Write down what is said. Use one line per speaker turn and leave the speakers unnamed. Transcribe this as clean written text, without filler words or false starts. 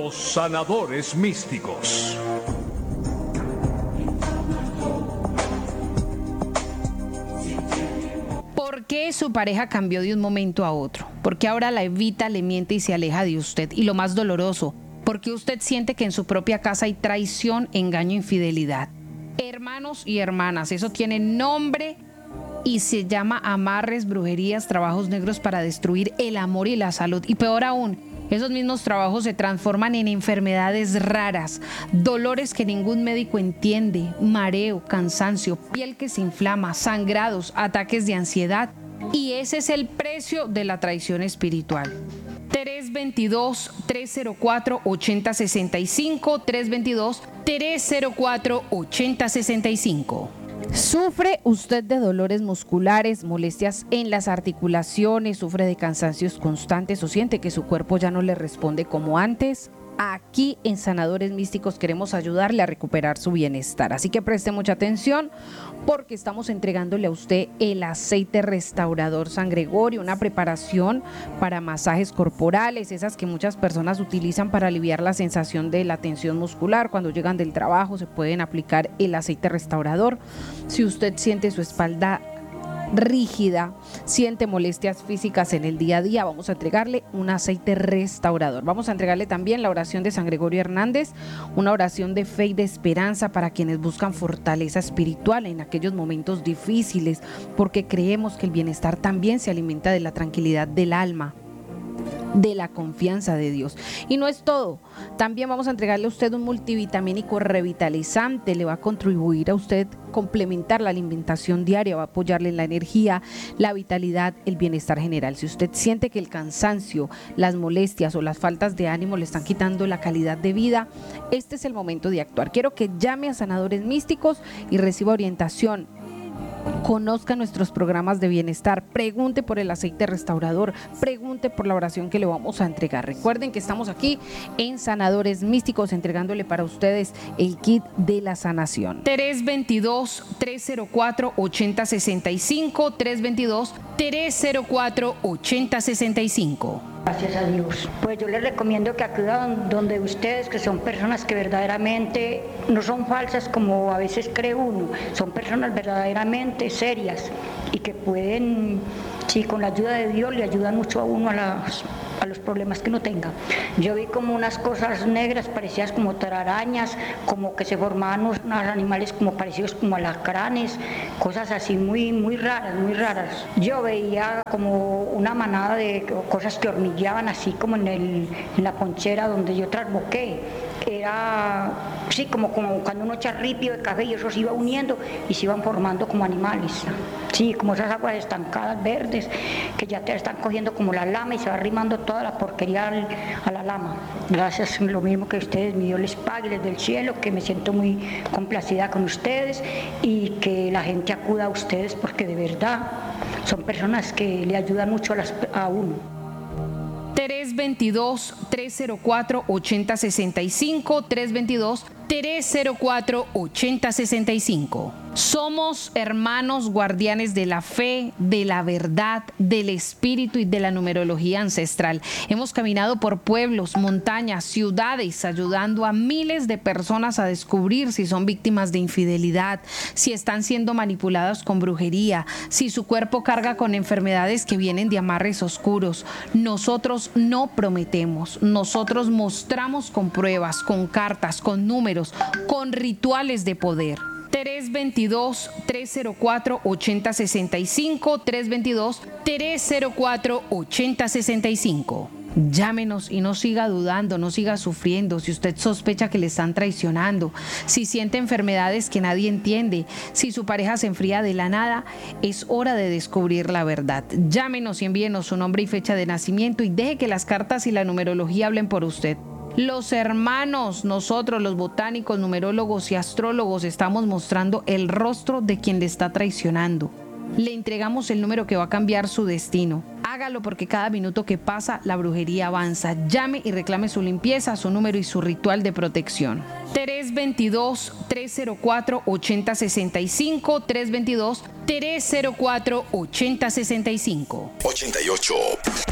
Los sanadores místicos.
¿Por qué su pareja cambió de un momento a otro? ¿Por qué ahora la evita, le miente y se aleja de usted? Y lo más doloroso, ¿por qué usted siente que en su propia casa hay traición, engaño, infidelidad? Hermanos y hermanas, eso tiene nombre y se llama amarres, brujerías, trabajos negros para destruir el amor y la salud. Y peor aún, esos mismos trabajos se transforman en enfermedades raras, dolores que ningún médico entiende, mareo, cansancio, piel que se inflama, sangrados, ataques de ansiedad. Y ese es el precio de la traición espiritual. 322-304-8065, 322-304-8065. ¿Sufre usted de dolores musculares, molestias en las articulaciones, sufre de cansancios constantes o siente que su cuerpo ya no le responde como antes? Aquí en Sanadores Místicos queremos ayudarle a recuperar su bienestar, así que preste mucha atención porque estamos entregándole a usted el aceite restaurador San Gregorio, una preparación para masajes corporales, esas que muchas personas utilizan para aliviar la sensación de la tensión muscular. Cuando llegan del trabajo se pueden aplicar el aceite restaurador. Si usted siente su espalda rígida, siente molestias físicas en el día a día, vamos a entregarle un aceite restaurador. Vamos a entregarle también la oración de San Gregorio Hernández, una oración de fe y de esperanza para quienes buscan fortaleza espiritual en aquellos momentos difíciles, porque creemos que el bienestar también se alimenta de la tranquilidad del alma, de la confianza de Dios. Y no es todo, también vamos a entregarle a usted un multivitamínico revitalizante, le va a contribuir a usted complementar la alimentación diaria, va a apoyarle en la energía, la vitalidad, el bienestar general. Si usted siente que el cansancio, las molestias o las faltas de ánimo le están quitando la calidad de vida, este es el momento de actuar. Quiero que llame a Sanadores Místicos y reciba orientación. Conozca nuestros programas de bienestar, pregunte por el aceite restaurador, pregunte por la oración que le vamos a entregar. Recuerden que estamos aquí en Sanadores Místicos entregándole para ustedes el kit de la sanación. 322-304-8065, 322-304-8065.
Gracias a Dios. Pues yo les recomiendo que acudan donde ustedes, que son personas que verdaderamente no son falsas como a veces cree uno, son personas verdaderamente serias y que pueden, sí, con la ayuda de Dios le ayudan mucho a uno a los problemas que uno tenga. Yo vi como unas cosas negras parecidas como telarañas, como que se formaban unos animales como parecidos como alacranes, cosas así muy raras, muy raras. Yo veía como una manada de cosas que hormigueaban así como en la ponchera donde yo trasboqué. Era, sí, como cuando uno echa ripio de café y eso se iba uniendo y se iban formando como animales. Sí, como esas aguas estancadas verdes que ya te están cogiendo como la lama y se va arrimando toda la porquería a la lama. Gracias, lo mismo que ustedes, mi Dios les pague desde el cielo, que me siento muy complacida con ustedes y que la gente acuda a ustedes porque de verdad son personas que le ayudan mucho a uno.
322-304-8065, 322-304-8065. Somos hermanos guardianes de la fe, de la verdad, del espíritu y de la numerología ancestral. Hemos caminado por pueblos, montañas, ciudades, ayudando a miles de personas a descubrir si son víctimas de infidelidad, si están siendo manipuladas con brujería, si su cuerpo carga con enfermedades que vienen de amarres oscuros. Nosotros no prometemos, nosotros mostramos con pruebas, con cartas, con números, con rituales de poder. 322-304-8065, 322-304-8065. Llámenos y no siga dudando, no siga sufriendo. Si usted sospecha que le están traicionando, si siente enfermedades que nadie entiende, si su pareja se enfría de la nada, es hora de descubrir la verdad. Llámenos y envíenos su nombre y fecha de nacimiento y deje que las cartas y la numerología hablen por usted. Los hermanos, nosotros los botánicos, numerólogos y astrólogos estamos mostrando el rostro de quien le está traicionando. Le entregamos el número que va a cambiar su destino. Hágalo porque cada minuto que pasa la brujería avanza. Llame y reclame su limpieza, su número y su ritual de protección. 322-304-8065, 322-304-8065.
88.